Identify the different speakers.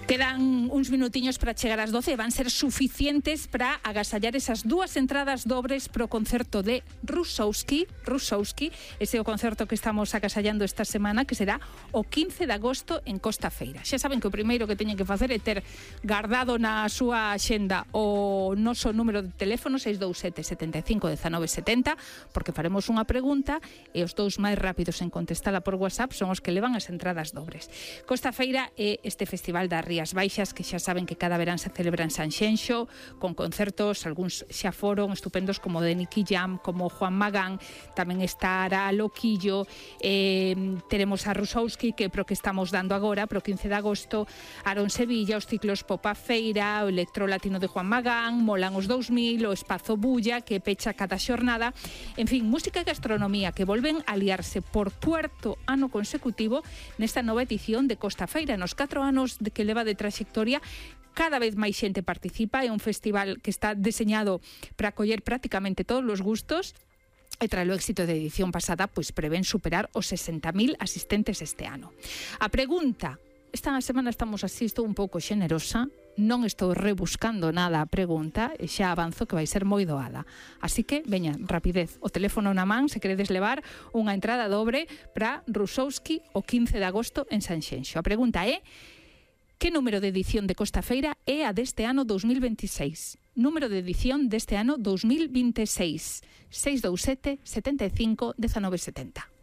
Speaker 1: Quedan uns minutiños para chegar ás 12 e van ser suficientes para agasallar esas dúas entradas dobres pro concerto de Rusowski, ese é o concerto que estamos agasallando esta semana, que será o 15 de agosto en Costa Feira. Xa saben que o primeiro que teñen que facer é ter guardado na súa axenda o noso número de teléfono 627 75 19 70, porque faremos unha pregunta e os dous máis rápidos en contestala por WhatsApp son os que levan as entradas dobres. Costa Feira é este festival da Rías Baixas, que xa saben que cada verán se celebra en Sanxenxo, con concertos, algúns xa foron estupendos, como de Nicky Jam, como Juan Magán, tamén está a Loquillo, teremos a Rusowski, que é pro que estamos dando agora, pro 15 de agosto, Aaron Sevilla, os ciclos Popa Feira, o Electro Latino de Juan Magán, Molan os 2000, o Espazo Bulla, que pecha cada xornada, en fin, música e gastronomía que volven a liarse por cuarto ano consecutivo nesta nova edición de Costa Feira, nos 4 anos de que leva de trayectoria. Cada vez máis xente participa, é un festival que está deseñado para acoller prácticamente todos os gustos e tras o éxito da edición pasada, pois prevén superar os 60.000 asistentes este ano. A pregunta, esta semana estamos así, estou un pouco xenerosa, non estou rebuscando nada a pregunta e xa avanzo que vai ser moi doada. Así que, veña, rapidez, o teléfono na man se queredes levar unha entrada dobre para Rusowski o 15 de agosto en Sanxenxo. A pregunta é: que número de edición de Costa Feira é a deste ano 2026? Número de edición deste ano 2026. 627 75 19 70.